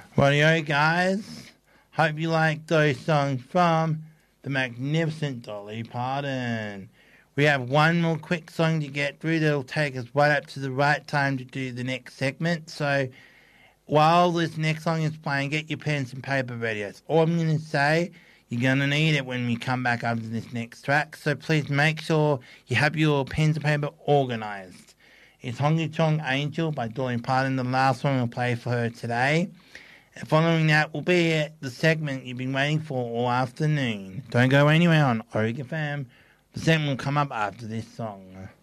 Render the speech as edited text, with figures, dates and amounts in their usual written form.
Rightio, guys. Hope you like those songs from the magnificent Dolly Parton. We have one more quick song to get through that'll take us right up to the right time to do the next segment. So while this next song is playing, get your pens and paper ready. That's all I'm going to say. You're going to need it when we come back after this next track. So please make sure you have your pens and paper organised. It's Honky Tonk Angel by Dolly Parton, the last one we'll play for her today. And following that will be the segment you've been waiting for all afternoon. Don't go anywhere on Oregon FM. The segment will come up after this song.